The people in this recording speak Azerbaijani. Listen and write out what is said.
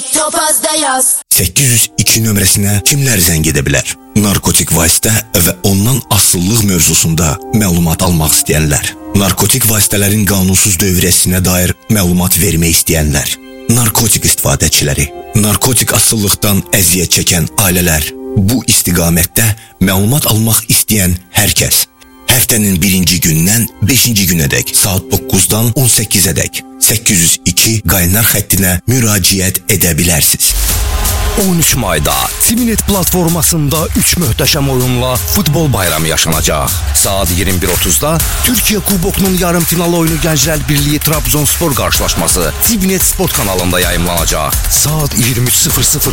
Topazda yaz. 802 nömrəsinə kimlər zəng edə bilər? Narkotik vasitə və ondan asıllıq mövzusunda məlumat almaq istəyənlər. Narkotik vasitələrin qanunsuz dövriyyəsinə dair məlumat vermək istəyənlər. Narkotik istifadəçiləri. Narkotik asıllıqdan əziyyət çəkən ailələr. Bu istiqamətdə məlumat almaq istəyən hər kəs. Həftənin 1-ci gündən 5-ci günədək saat 9-dan 18-ədək 802 qaynar xəttinə müraciət edə bilərsiniz. 13 mayda Tvnet platformasında 3 möhtəşəm oyunla futbol bayramı yaşanacaq. Saat 21:30-da Türkiyə Kubokunun yarımfinal oyunu Gənclər Birliyi Trabzonspor qarşılaşması Tvnet Sport kanalında yayımlanacaq. Saat 23:00